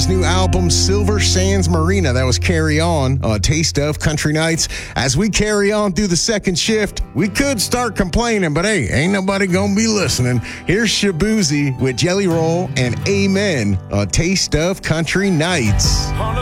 his new album, Silver Sands Marina. That was Carry On, a taste of Country Nights. As we carry on through the second shift, we could start complaining, but hey, ain't nobody gonna be listening. Here's Shabuzi with Jelly Roll and Amen, a taste of Country Nights.